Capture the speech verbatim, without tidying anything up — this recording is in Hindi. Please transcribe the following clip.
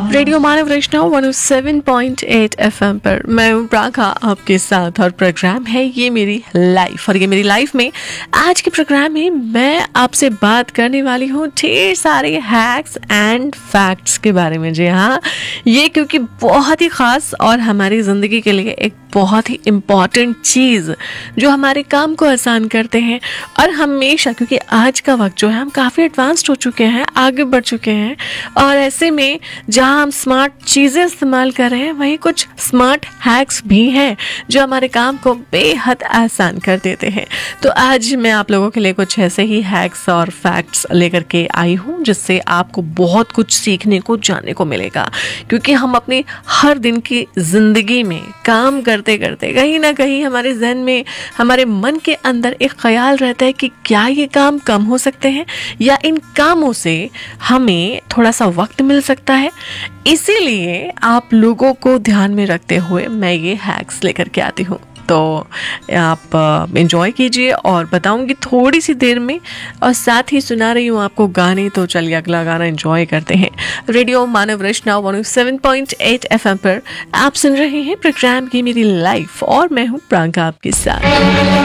रेडियो मानव वैष्णव one O seven point eight FM पर मैं हूं प्राका आपके साथ और प्रोग्राम है ये मेरी लाइफ। और ये मेरी लाइफ में आज के प्रोग्राम में मैं आपसे बात करने वाली हूँ ढेर सारे हैक्स एंड फैक्ट्स के बारे में। जी हाँ, ये क्योंकि बहुत ही ख़ास और हमारी ज़िंदगी के लिए एक बहुत ही इम्पॉर्टेंट चीज़ जो हमारे काम को आसान करते हैं। और हमेशा क्योंकि आज का वक्त जो है हम काफ़ी एडवांस्ड हो चुके हैं, आगे बढ़ चुके हैं, और ऐसे में जहाँ हम स्मार्ट चीज़ें इस्तेमाल कर रहे हैं वहीं कुछ स्मार्ट हैक्स भी हैं जो हमारे काम को बेहद आसान कर देते हैं। तो आज मैं आप लोगों के लिए कुछ ऐसे ही हैक्स और फैक्ट्स लेकर के आई हूँ जिससे आपको बहुत कुछ सीखने को, जानने को मिलेगा। क्योंकि हम अपनी हर दिन की ज़िंदगी में काम करते करते कहीं ना कहीं हमारे जहन में, हमारे मन के अंदर एक ख्याल रहता है कि क्या ये काम कम हो सकते हैं या इन कामों से हमें थोड़ा सा वक्त मिल सकता है। इसीलिए आप लोगों को ध्यान में रखते हुए मैं ये हैक्स लेकर के आती हूँ। तो आप एंजॉय कीजिए और बताऊंगी थोड़ी सी देर में, और साथ ही सुना रही हूँ आपको गाने। तो चलिए अगला गाना एंजॉय करते हैं। रेडियो मानव वैष्णव one O seven point eight FM पर आप सुन रहे हैं प्रोग्राम की मेरी लाइफ और मैं हूँ प्राका आपके साथ।